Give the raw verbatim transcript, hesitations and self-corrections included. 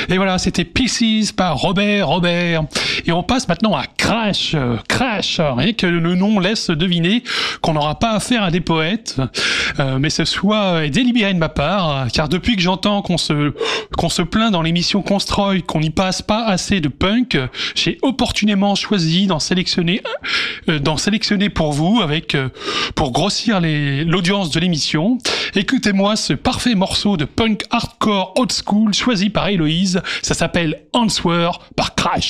Et voilà, c'était Pieces par Robert Robert. Et on passe maintenant à Crash. Crash, rien que le nom laisse deviner qu'on n'aura pas affaire à des poètes. Euh, mais ce choix est délibéré de ma part, car depuis que j'entends qu'on se, qu'on se plaint dans l'émission Constroy qu'on n'y passe pas assez de punk, j'ai opportunément choisi d'en sélectionner, euh, d'en sélectionner pour vous, avec, euh, pour grossir les, l'audience de l'émission. Écoutez-moi ce parfait morceau de punk hardcore old school choisi par Héloïse. Ça s'appelle Answer par Crash.